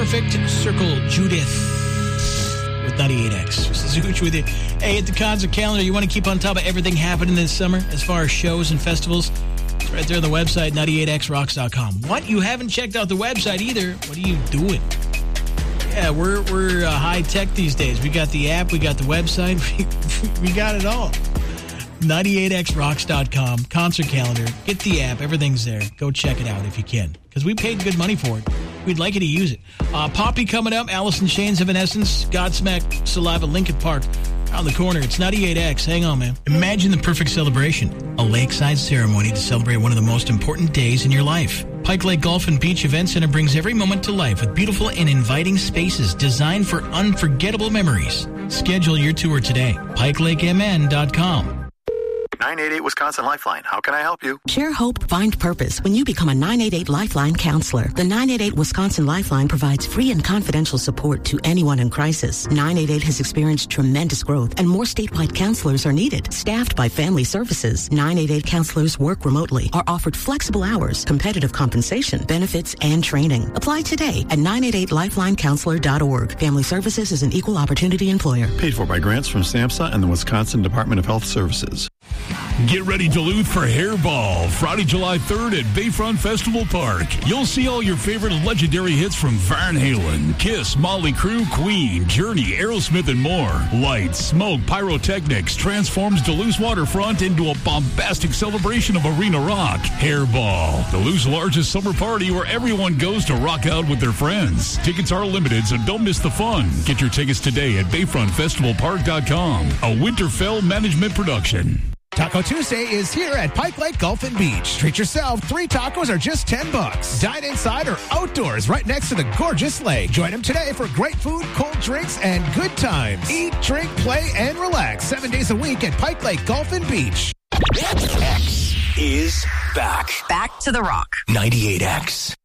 Perfect Circle Judith with 98X. Zooch with you. Hey, at the concert calendar, you want to keep on top of everything happening this summer as far as shows and festivals? It's right there on the website, 98xrocks.com. What? You haven't checked out the website either? What are you doing? Yeah, we're high-tech these days. We got the app, we got the website, we got it all. 98xrocks.com, concert calendar, get the app, everything's there. Go check it out if you can, because we paid good money for it. We'd like you to use it. Poppy coming up, Alice in Chains, Evanescence, Godsmack, Saliva, Linkin Park. On the corner, it's 98X. Hang on, man. Imagine the perfect celebration. A lakeside ceremony to celebrate one of the most important days in your life. Pike Lake Golf and Beach Event Center brings every moment to life with beautiful and inviting spaces designed for unforgettable memories. Schedule your tour today. PikeLakeMN.com. 988 Wisconsin Lifeline. How can I help you? Share hope, find purpose when you become a 988 Lifeline counselor. The 988 Wisconsin Lifeline provides free and confidential support to anyone in crisis. 988 has experienced tremendous growth and more statewide counselors are needed. Staffed by Family Services, 988 counselors work remotely, are offered flexible hours, competitive compensation, benefits, and training. Apply today at 988lifelinecounselor.org. Family Services is an equal opportunity employer. Paid for by grants from SAMHSA and the Wisconsin Department of Health Services. Get ready, Duluth, for Hairball, Friday, July 3rd at Bayfront Festival Park. You'll see all your favorite legendary hits from Van Halen, Kiss, Motley Crue, Queen, Journey, Aerosmith, and more. Lights, smoke, pyrotechnics transforms Duluth's waterfront into a bombastic celebration of arena rock. Hairball, Duluth's largest summer party where everyone goes to rock out with their friends. Tickets are limited, so don't miss the fun. Get your tickets today at BayfrontFestivalPark.com, a Winterfell management production. Taco Tuesday is here at Pike Lake Golf and Beach. Treat yourself. 3 tacos are just $10. Dine inside or outdoors right next to the gorgeous lake. Join them today for great food, cold drinks, and good times. Eat, drink, play, and relax 7 days a week at Pike Lake Golf and Beach. X is back. Back to the rock. 98X.